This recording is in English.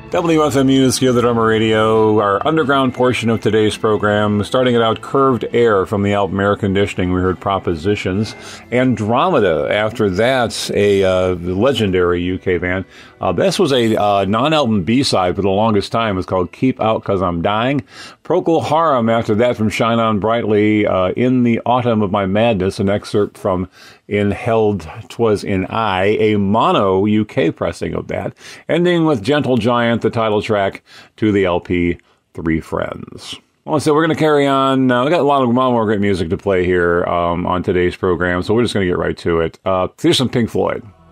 WFMU is the Drummer Radio, our underground portion of today's program. Starting it out, Curved Air from the album Air Conditioning. We heard Propositions. Andromeda, after that, a legendary UK band. This was a non-album B-side for the longest time. It's called Keep Out 'Cause I'm Dying. Procol Harum, after that, from Shine On Brightly, In the Autumn of My Madness, an excerpt from In Held 'Twas in I, a mono UK pressing of that. Ending with Gentle Giant, the title track to the LP, Three Friends. Well, so we're going to carry on. We got a lot more great music to play here on today's program, so we're just going to get right to it. Here's some Pink Floyd.